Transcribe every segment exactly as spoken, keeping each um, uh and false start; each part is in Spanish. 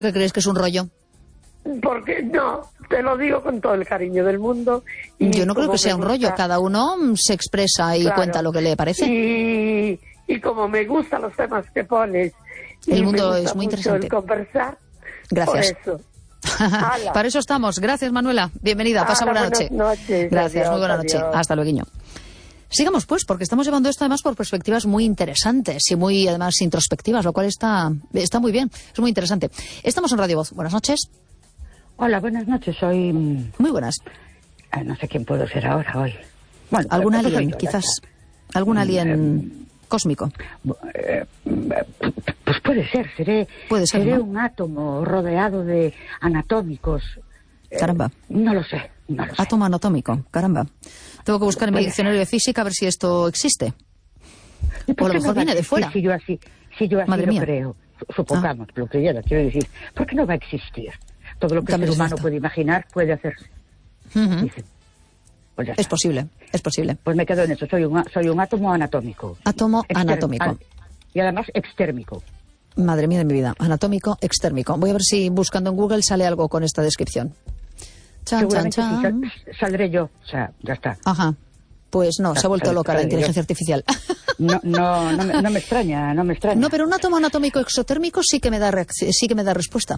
¿Qué crees que es un rollo? Porque no, te lo digo con todo el cariño del mundo. Y Yo no creo que sea un gusta, rollo, cada uno se expresa y claro, cuenta lo que le parece. Y, y como me gustan los temas que pones, el y mundo me gusta es muy mucho interesante. El conversar, gracias. Por eso. Para eso estamos. Gracias, Manuela. Bienvenida. Pasa Hala, buena noche. noches, Gracias, adiós, muy buena adiós. noche. Hasta luego. Sigamos pues, porque estamos llevando esto además por perspectivas muy interesantes y muy además introspectivas, lo cual está, está muy bien, es muy interesante. Estamos en Radio Voz. Buenas noches. Hola, buenas noches. Soy... Muy buenas. Eh, no sé quién puedo ser ahora hoy. Bueno, algún pues alien, yo, quizás. Algún alien eh, cósmico. Eh, pues puede ser. Seré, puede ser, seré ¿no? un átomo rodeado de anatómicos. Caramba. Eh, no lo sé. No lo sé. Átomo anatómico. Caramba. Tengo que buscar en mi diccionario de física a ver si esto existe. O a lo mejor no viene de fuera. Si yo así, si yo así Madre lo mía. creo, supongamos, ah. lo que yo quiero decir, ¿por qué no va a existir? Todo lo que el ser humano puede imaginar puede hacerse. Uh-huh. Dicen. Pues ya es posible, es posible. Pues me quedo en eso, soy un, soy un átomo anatómico. Átomo Exterm anatómico. An y además extérmico. Madre mía de mi vida, anatómico, extérmico. Voy a ver si buscando en Google sale algo con esta descripción. Chan, Seguramente chan, chan. Sí, sal, saldré yo, o sea, ya está. Ajá. Pues no, Sal, se ha vuelto sal, loca sal, la inteligencia yo. artificial. No, no, no, me, no me extraña, no me extraña. No, pero un átomo anatómico exotérmico sí que me da sí que me da respuesta.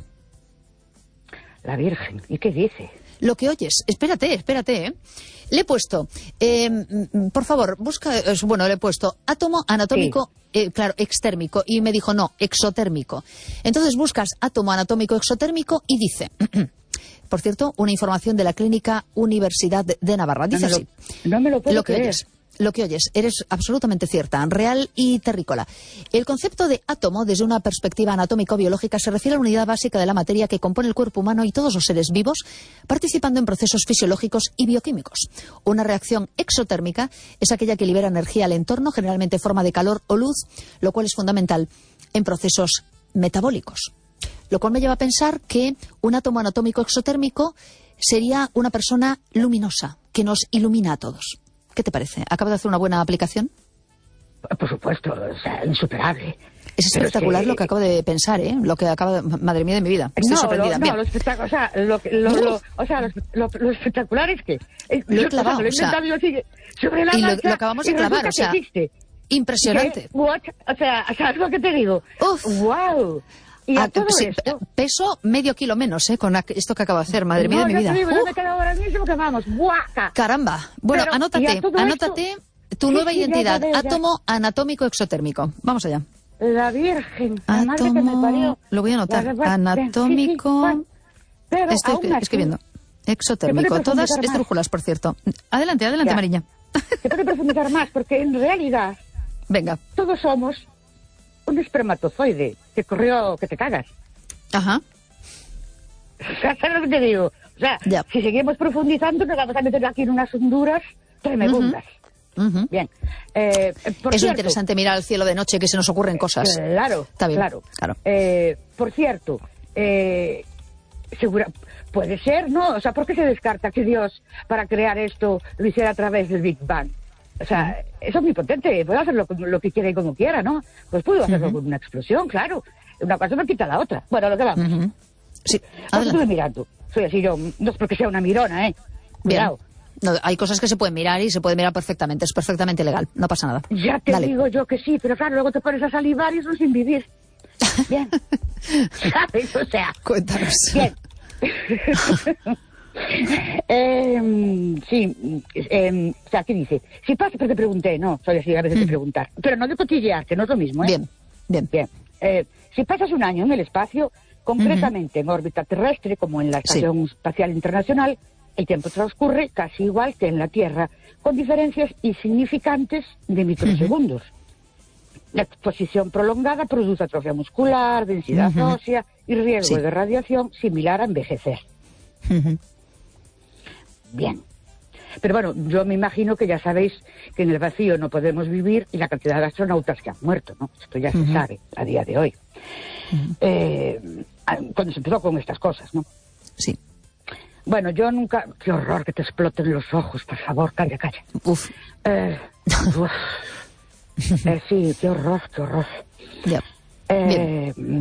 La Virgen, ¿y qué dice? Lo que oyes, espérate, espérate, ¿eh? Le he puesto, eh, por favor, busca, bueno, le he puesto átomo anatómico, sí. eh, claro, extérmico, y me dijo no, exotérmico. Entonces buscas átomo anatómico exotérmico y dice, por cierto, una información de la Clínica Universidad de Navarra, dice no me así. Lo, no me lo puedo lo que creer. oyes. Lo que oyes, eres absolutamente cierta, real y terrícola. El concepto de átomo, desde una perspectiva anatómico-biológica, se refiere a la unidad básica de la materia que compone el cuerpo humano y todos los seres vivos, participando en procesos fisiológicos y bioquímicos. Una reacción exotérmica es aquella que libera energía al entorno, generalmente en forma de calor o luz, lo cual es fundamental en procesos metabólicos. Lo cual me lleva a pensar que un átomo anatómico exotérmico sería una persona luminosa, que nos ilumina a todos. ¿Qué te parece? ¿Acaba de hacer una buena aplicación? Por supuesto, o sea, insuperable. Es espectacular es que... lo que acabo de pensar, ¿eh? Lo que acaba de... Madre mía de mi vida. Estoy no, sorprendida. Lo, no, lo espectacular, o sea, lo, lo, lo, o sea, lo, lo, lo espectacular es que... Eh, lo he yo, clavado, o sea, lo he o sea, yo sobre la y marcha, lo, lo acabamos de clavar, o sea, impresionante. Que, what, o sea, ¿sabes lo que te digo? Uf. Wow. Y a, a todo sí, esto... Peso medio kilo menos, ¿eh? Con esto que acabo de hacer, madre no, mía de mi vida. Te digo, yo me quedo ahora mismo que vamos, ¡guaca! Caramba. Bueno, Pero, anótate, anótate esto... tu sí, nueva sí, identidad, ya, ya, ya. átomo anatómico exotérmico. Vamos allá. La Virgen, la átomo, madre que me parió. Lo voy a anotar, anatómico... Sí, sí, pero Estoy aún así, escribiendo. Exotérmico, todas estrújulas, por cierto. Adelante, adelante, ya. Mariña. Se puede profundizar más, porque en realidad... Venga. Todos somos un espermatozoide que corrió que te cagas. Ajá. ¿Sabes lo que te digo? O sea, ya. si seguimos profundizando, nos vamos a meter aquí en unas honduras tremendas. Uh-huh. Uh-huh. Bien. Eh, por es cierto, interesante mirar al cielo de noche, que se nos ocurren cosas. Claro, Está bien, claro. claro. Eh, por cierto, eh, segura, puede ser, ¿no? O sea, ¿por qué se descarta que Dios, para crear esto, lo hiciera a través del Big Bang? O sea, uh-huh. eso es muy potente, puede hacerlo lo que quiera y como quiera, ¿no? Pues puedo hacerlo uh-huh. con una explosión, claro. Una cosa no quita la otra. Bueno, lo que vamos. Uh-huh. Sí, pues estuve mirando. Soy así yo, no es porque sea una mirona, ¿eh? Cuidado. No, hay cosas que se pueden mirar y se puede mirar perfectamente, es perfectamente legal, no pasa nada. Ya te Dale. digo yo que sí, pero claro, luego te pones a salivar y eso sin vivir. Bien. ¿Sabes? O sea... Cuéntanos. Bien. eh, sí, eh, o sea, aquí dice, si pasa, pero te pregunté, no, soy así a veces de preguntar, pero no de cotillear, que no es lo mismo, ¿eh? Bien, bien. Bien. Eh, si pasas un año en el espacio, concretamente uh-huh. en órbita terrestre, como en la Estación sí. Espacial Internacional, el tiempo transcurre casi igual que en la Tierra, con diferencias insignificantes de microsegundos. Uh-huh. La exposición prolongada produce atrofia muscular, densidad uh-huh. ósea y riesgo sí. de radiación similar a envejecer. Uh-huh. Bien. Pero bueno, yo me imagino que ya sabéis que en el vacío no podemos vivir y la cantidad de astronautas que han muerto, ¿no? Esto ya uh-huh. se sabe a día de hoy. Uh-huh. Eh, cuando se empezó con estas cosas, ¿no? Sí. Bueno, yo nunca... Qué horror que te exploten los ojos, por favor, calla, calla. Uf. Eh, uf. eh, sí, qué horror, qué horror. Ya. Eh,